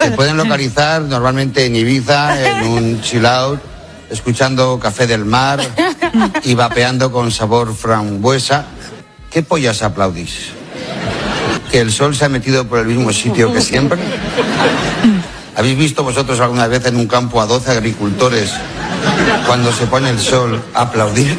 Te pueden localizar normalmente en Ibiza, en un chill out, escuchando Café del Mar y vapeando con sabor frambuesa. ¿Qué pollas aplaudís? ¿Que el sol se ha metido por el mismo sitio que siempre? ¿Habéis visto vosotros alguna vez en un campo a 12 agricultores cuando se pone el sol a aplaudir?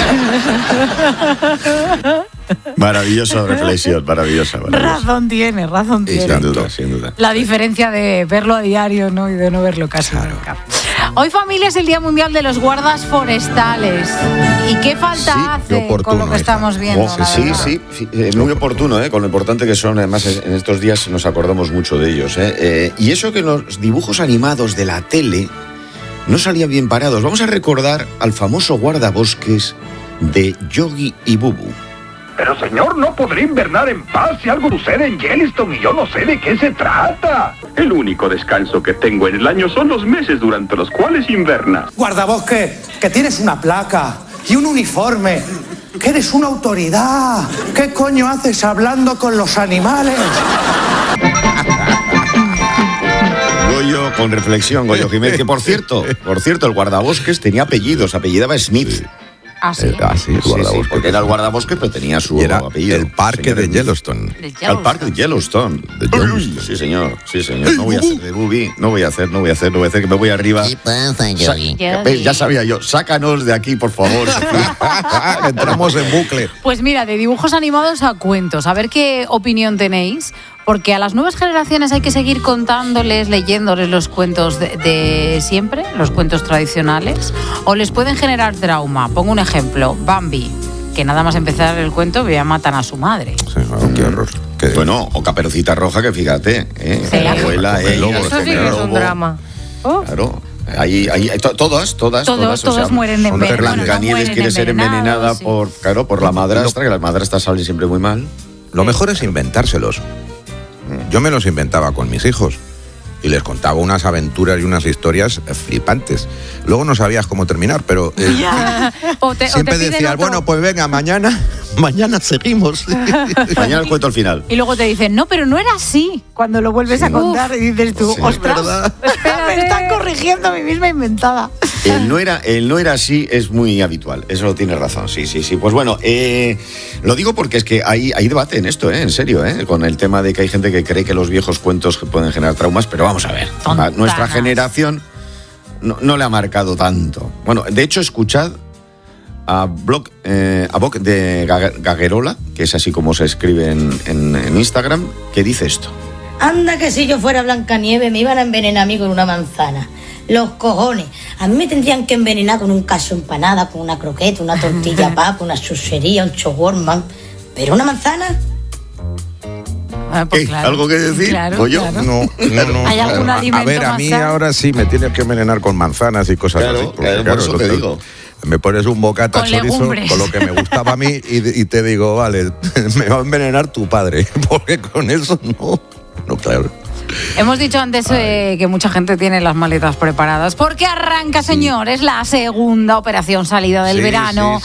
Maravillosa reflexión, maravillosa. Razón tiene. Sin duda. La diferencia de verlo a diario, ¿no? Y de no verlo casi nunca. Hoy, familia, es el Día Mundial de los Guardas Forestales. ¿Y qué falta hace con lo que estamos viendo? Sí, muy oportuno, con lo importante que son. Además, en estos días nos acordamos mucho de ellos. Y eso que los dibujos animados de la tele no salían bien parados. Vamos a recordar al famoso guardabosques de Yogi y Bubu. Pero señor, no podré invernar en paz si algo sucede en Yellowstone y yo no sé de qué se trata. El único descanso que tengo en el año son los meses durante los cuales invernas. Guardabosque, que tienes una placa y un uniforme, que eres una autoridad. ¿Qué coño haces hablando con los animales? Goyo, con reflexión, Goyo Jiménez, que por cierto, el guardabosques tenía apellidos, apellidaba Smith. ¿Ah, sí? El guardabosques. Porque era el guardabosques, pero tenía su apellido. El parque de Yellowstone. El parque de Yellowstone. Sí, señor. No voy a hacer de Bubi. No voy a hacer, que me voy arriba. ¿Qué pasa, Yogi? Ya sabía yo. Sácanos de aquí, por favor. Entramos en bucle. Pues mira, de dibujos animados a cuentos. A ver qué opinión tenéis. Porque a las nuevas generaciones hay que seguir contándoles, leyéndoles los cuentos de siempre, los cuentos tradicionales, o les pueden generar trauma. Pongo un ejemplo, Bambi, que nada más empezar el cuento ya matan a su madre. Sí, qué horror. Bueno, o Caperucita Roja, que fíjate, la abuela, eso sí que es un drama. Claro. Todas mueren envenenadas. Blancanieves quiere ser envenenada por la madrastra, que las madrastras salen siempre muy mal. Lo mejor es inventárselos. Yo me los inventaba con mis hijos y les contaba unas aventuras y unas historias flipantes. Luego no sabías cómo terminar, pero siempre decías, bueno, pues venga, mañana seguimos. Mañana el cuento al final. Y luego te dicen, no, pero no era así. Cuando lo vuelves a contar y dices tú, ostras, me están corrigiendo a mí misma inventada. El no era así es muy habitual, eso lo tienes razón, sí. Pues bueno, lo digo porque es que hay debate en esto, en serio, con el tema de que hay gente que cree que los viejos cuentos pueden generar traumas, pero vamos a ver, a nuestra generación no le ha marcado tanto. Bueno, de hecho, escuchad a Boc de Gaguerola, que es así como se escribe en Instagram, que dice esto. Anda que si yo fuera Blancanieves me iban a envenenar a mí con una manzana. Los cojones. A mí me tendrían que envenenar con un cacho empanada, con una croqueta, una tortilla papa, una chuchería, un shawarma. ¿Pero una manzana? Pues claro. ¿Algo que decir? Claro. No. ¿Hay algún alimento a ver, a mí más sano? ahora sí me tienes que envenenar con manzanas y cosas así. Porque, por eso te digo. Me pones un bocata con chorizo legumbres, con lo que me gustaba a mí y te digo, vale, me va a envenenar tu padre, porque con eso no, claro. Hemos dicho antes que mucha gente tiene las maletas preparadas porque arranca, señores, la segunda operación salida del verano.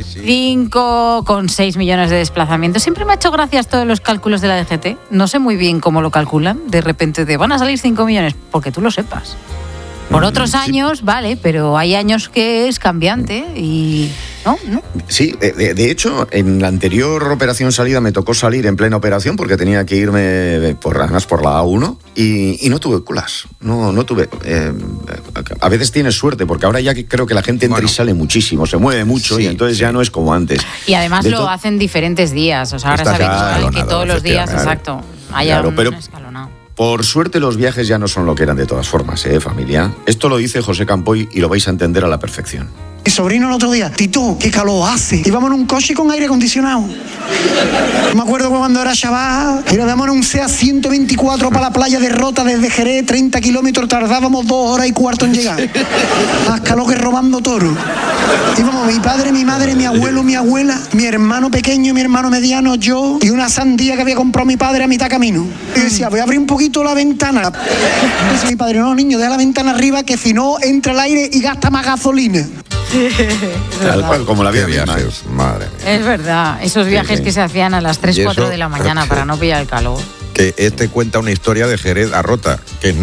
5,6 millones de desplazamientos. Siempre me ha hecho gracia todos los cálculos de la DGT. No sé muy bien cómo lo calculan. De repente te van a salir 5 millones, porque tú lo sepas. Por otros años, vale, pero hay años que es cambiante y... ¿No? Sí, de hecho, en la anterior operación salida me tocó salir en plena operación porque tenía que irme por la A1 y no tuve colas. No tuve... a veces tienes suerte porque ahora ya creo que la gente entra y sale muchísimo, se mueve mucho y entonces ya no es como antes. Y además lo hacen diferentes días, o sea, ahora es habitual que todos los días, exacto, haya un escalonado. Por suerte los viajes ya no son lo que eran de todas formas, familia. Esto lo dice José Campoy y lo vais a entender a la perfección. Mi sobrino el otro día, Tito, qué calor hace. Íbamos en un coche con aire acondicionado. Me acuerdo cuando era chaval, íbamos en un SEA 124 para la playa de Rota desde Jerez, 30 kilómetros, tardábamos 2 horas y cuarto en llegar. Más calor que robando toro. Íbamos mi padre, mi madre, mi abuelo, mi abuela, mi hermano pequeño, mi hermano mediano, yo y una sandía que había comprado mi padre a mitad camino. Y decía, voy a abrir un poquito la ventana. Dice mi padre, no, niño, deja la ventana arriba que si no entra el aire y gasta más gasolina. Tal cual, como la vida misma. Madre mía. Es verdad, esos viajes que se hacían a las 3, 4 de la mañana para no pillar el calor. Que cuenta una historia de Jerez a Rota, que